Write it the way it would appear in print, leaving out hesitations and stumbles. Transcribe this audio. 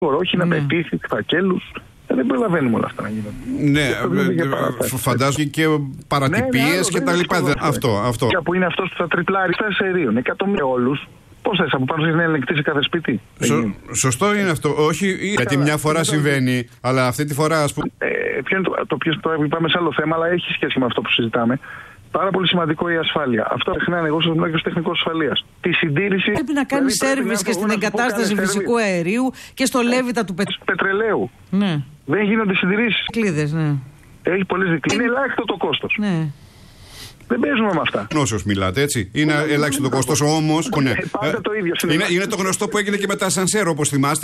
όχι να πετύχει φακέλους. Δεν προλαβαίνουμε όλα αυτά να γίνονται. Ναι, φαντάζομαι και παρατυπίες και τα λοιπά. Αυτό. Και που είναι αυτός που θα τριπλάρει τα αερίων. Εκατομμύρια όλους. Πώς θες από πάνω να ελεγκτεί σε κάθε σπίτι. Σωστό είναι αυτό. Όχι, γιατί μια φορά συμβαίνει, αλλά αυτή τη φορά, ας πούμε. Ποιο είναι το οποίο πάμε σε άλλο θέμα, αλλά έχει σχέση με αυτό που συζητάμε. Πάρα πολύ σημαντικό η ασφάλεια. Αυτό τεχνάνε, εγώ σας μιλάω και ως τεχνικός ασφαλείας. Τη συντήρηση. Πρέπει να κάνει σέρβις και στην εγκατάσταση φυσικού αερίου και στο λέβητα του πετρελαίου. Ναι. Δεν γίνονται συντηρήσεις. Κλείδες, ναι. Έχει πολλές δικλείδες. Είναι ελάχιστο το κόστος. Ναι. Δεν παίζουμε με αυτά. Γνώσεως μιλάτε, έτσι. Είναι ελάχιστο το κόστος, όμως. Πάντα το ίδιο. Είναι το γνωστό που έγινε και με τα ασανσέρ, όπως θυμάστε.